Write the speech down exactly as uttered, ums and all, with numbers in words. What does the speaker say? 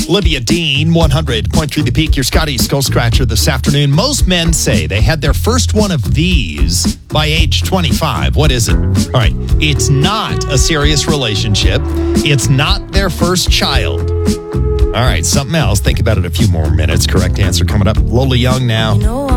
Olivia Dean, one hundred point three The Peak, your Scotty Skull Scratcher this afternoon. Most men say they had their first one of these by age twenty-five. What is it? All right. It's not a serious relationship. It's not their first child. All right. Something else. Think about it a few more minutes. Correct answer coming up. Lola Young now.